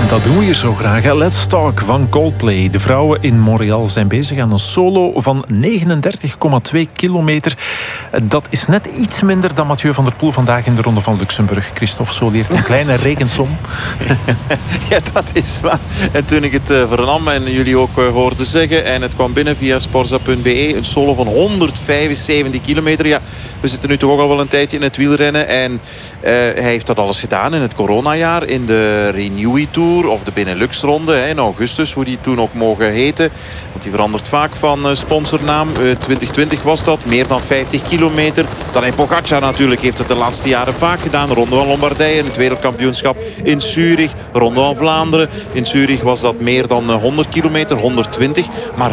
En dat doen we hier zo graag. Hè? Let's Talk van Coldplay. De vrouwen in Montreal zijn bezig aan een solo van 39,2 kilometer. Dat is net iets minder dan Mathieu van der Poel vandaag in de Ronde van Luxemburg. Christophe, zo leert een kleine rekensom. Ja, dat is waar. En toen ik het vernam en jullie ook hoorden zeggen, en het kwam binnen via sporza.be, een solo van 175 kilometer. Ja, we zitten nu toch ook al wel een tijdje in het wielrennen. En hij heeft dat alles gedaan in het coronajaar, in de Renewy Tour of de Benelux-ronde in augustus, hoe die toen ook mogen heten. Want die verandert vaak van sponsornaam. 2020 was dat, meer dan 50 kilometer. Tadej Pogacar natuurlijk heeft het de laatste jaren vaak gedaan. Ronde van Lombardije, het wereldkampioenschap in Zurich, Ronde van Vlaanderen. In Zurich was dat meer dan 100 kilometer, 120, maar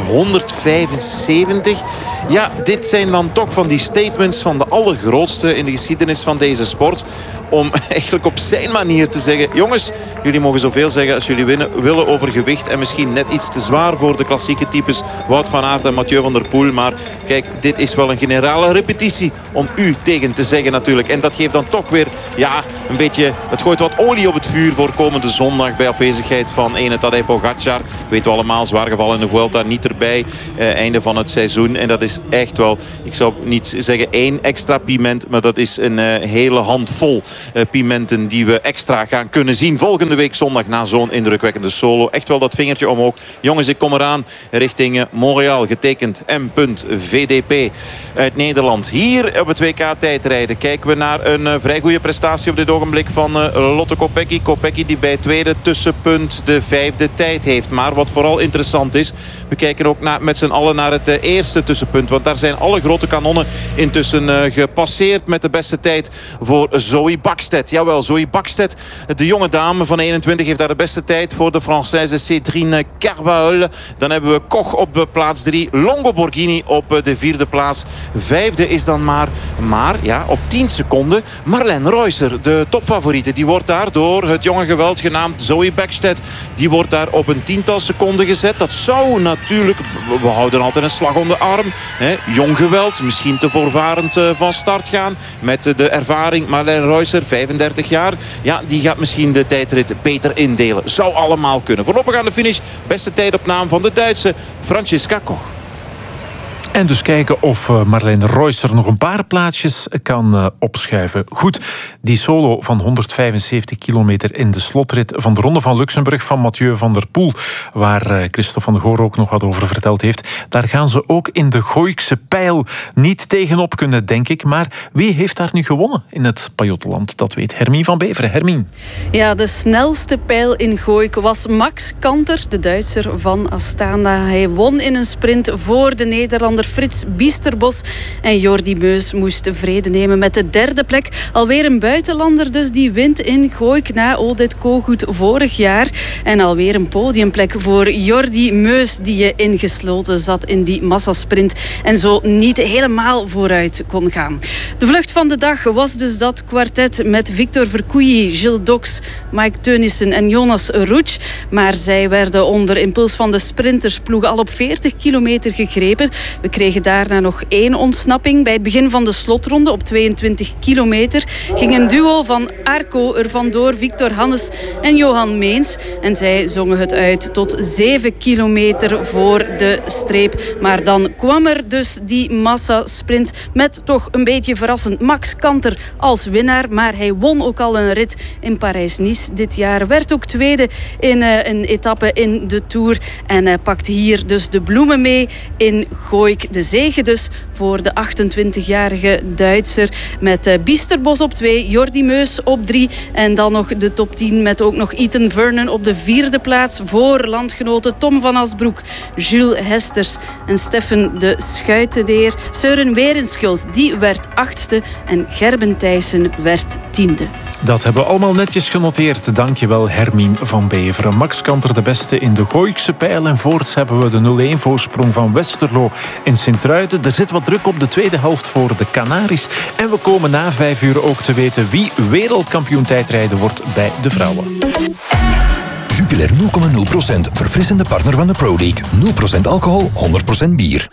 175. Ja, dit zijn dan toch van die statements van de allergrootste in de geschiedenis van deze sport. Om eigenlijk op zijn manier te zeggen, jongens, jullie mogen zoveel zeggen als jullie willen over gewicht. En misschien net iets te zwaar voor de klassieke types Wout van Aert en Mathieu van der Poel. Maar kijk, dit is wel een generale repetitie om u tegen te zeggen natuurlijk. En dat geeft dan toch weer, ja, een beetje, het gooit wat olie op het vuur voor komende zondag bij afwezigheid van ene Tadej Pogacar. Weten we allemaal, zwaar geval in de Vuelta, niet erbij. Einde van het seizoen. En dat is echt wel, ik zou niet zeggen 1 extra piment, maar dat is een hele handvol pimenten die we extra gaan kunnen zien volgende week zondag na zo'n indrukwekkende solo. Echt wel dat vingertje omhoog. Jongens, ik kom eraan richting Montreal, getekend M.VDP uit Nederland. Hier op het WK tijdrijden kijken we naar een vrij goede prestatie op dit ogenblik van Lotte Kopecky. Kopecky die bij het tweede tussenpunt de 5e tijd heeft. Maar wat vooral interessant is, we kijken ook met z'n allen naar het eerste tussenpunt. Want daar zijn alle grote kanonnen intussen gepasseerd met de beste tijd voor Zoe Bakstedt. Jawel, Zoe Bakstedt, de jonge dame van 21, heeft daar de beste tijd voor de Française Cédrine Carvalho. Dan hebben we Koch op plaats 3, Longo Borghini op de 4e plaats. 5e is dan maar ja, op 10 seconden Marlene Reusser, de topfavoriete. Die wordt daar door het jonge geweld genaamd Zoe Bakstedt. Die wordt daar op een 10-tal seconden gezet. Dat zou natuurlijk, we houden altijd een slag om de arm. Jong geweld, misschien te voorvarend van start gaan. Met de ervaring Marlene Reusser, 35 jaar. Ja, die gaat misschien de tijdrit beter indelen. Zou allemaal kunnen. Voorlopig aan de finish, beste tijd op naam van de Duitse Franziska Koch. En dus kijken of Marlene Reusser nog een paar plaatsjes kan opschuiven. Goed, die solo van 175 kilometer in de slotrit van de Ronde van Luxemburg van Mathieu van der Poel, waar Christophe van der Goor ook nog wat over verteld heeft. Daar gaan ze ook in de Gooikse pijl niet tegenop kunnen, denk ik. Maar wie heeft daar nu gewonnen in het Pajottenland? Dat weet Hermien van Beveren. Hermien. Ja, de snelste pijl in Gooik was Max Kanter, de Duitser van Astana. Hij won in een sprint voor de Nederlander Frits Biesterbosch. En Jordi Meus moest vrede nemen met de 3e plek. Alweer een buitenlander dus die wint in Gooik na Oded Kogut vorig jaar. En alweer een podiumplek voor Jordi Meus, die ingesloten zat in die massasprint en zo niet helemaal vooruit kon gaan. De vlucht van de dag was dus dat kwartet met Victor Vercouilly, Gilles Dox, Mike Teunissen en Jonas Ruch. Maar zij werden onder impuls van de sprintersploeg al op 40 kilometer gegrepen. We kregen daarna nog 1 ontsnapping. Bij het begin van de slotronde op 22 kilometer ging een duo van Arco er vandoor, Victor Hannes en Johan Meens. En zij zongen het uit tot 7 kilometer voor de streep. Maar dan kwam er dus die massasprint met toch een beetje verrassend Max Kanter als winnaar. Maar hij won ook al een rit in Parijs-Nice dit jaar. Werd ook tweede in een etappe in de Tour. En pakte hier dus de bloemen mee in Gooik. De zege dus voor de 28-jarige Duitser. Met Biesterbosch op 2, Jordi Meus op 3. En dan nog de top 10 met ook nog Ethan Vernon op de 4e plaats. Voor landgenoten Tom van Asbroek, Jules Hesters en Steffen de Schuitendeer. Søren Werenschuld, die werd 8e. En Gerben Thijssen werd 10e. Dat hebben we allemaal netjes genoteerd. Dankjewel, Hermien van Beveren. Max Kanter de beste in de Gooikse pijl. En voorts hebben we de 0-1-voorsprong van Westerlo in Sint-Truiden. Er zit wat druk op de tweede helft voor de Canaries. En we komen na 5 uur ook te weten wie wereldkampioen tijdrijden wordt bij de vrouwen. Jupiler 0,0%. Verfrissende partner van de Pro League. 0% alcohol, 100% bier.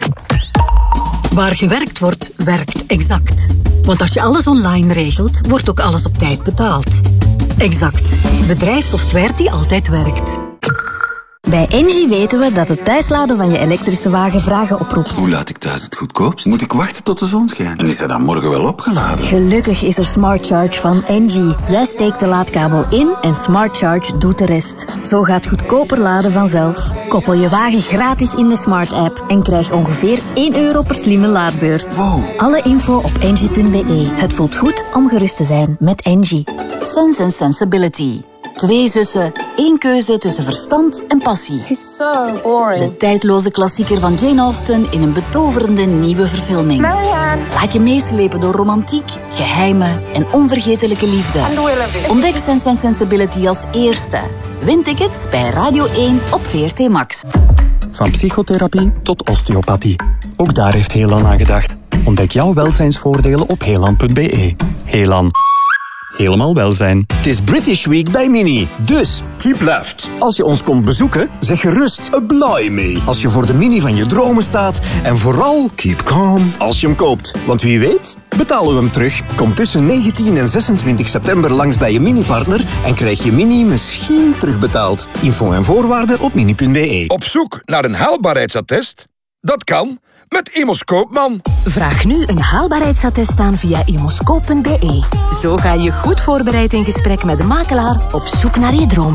Waar gewerkt wordt, werkt Exact. Want als je alles online regelt, wordt ook alles op tijd betaald. Exact. Bedrijfssoftware die altijd werkt. Bij Engie weten we dat het thuisladen van je elektrische wagen vragen oproept. Hoe laat ik thuis het goedkoopst? Moet ik wachten tot de zon schijnt? En is hij dan morgen wel opgeladen? Gelukkig is er Smart Charge van Engie. Jij steekt de laadkabel in en Smart Charge doet de rest. Zo gaat goedkoper laden vanzelf. Koppel je wagen gratis in de Smart app en krijg ongeveer €1 per slimme laadbeurt. Wow. Alle info op engie.be. Het voelt goed om gerust te zijn met Engie. Sense and Sensibility. 2 zussen, 1 keuze tussen verstand en passie. He's so boring. De tijdloze klassieker van Jane Austen in een betoverende nieuwe verfilming. Marianne. Laat je meeslepen door romantiek, geheimen en onvergetelijke liefde. Ontdek Sense and Sensibility als eerste. Win tickets bij Radio 1 op VRT Max. Van psychotherapie tot osteopathie. Ook daar heeft Helan aan gedacht. Ontdek jouw welzijnsvoordelen op helan.be. Helan. Helemaal welzijn. Het is British Week bij Mini. Dus, keep left. Als je ons komt bezoeken, zeg gerust apply me. Als je voor de Mini van je dromen staat. En vooral, keep calm als je hem koopt. Want wie weet, betalen we hem terug. Kom tussen 19 en 26 september langs bij je Mini-partner en krijg je Mini misschien terugbetaald. Info en voorwaarden op mini.be. Op zoek naar een haalbaarheidsattest? Dat kan met Immos Koopman. Vraag nu een haalbaarheidsattest aan via immoscoop.be. Zo ga je goed voorbereid in gesprek met de makelaar op zoek naar je droom.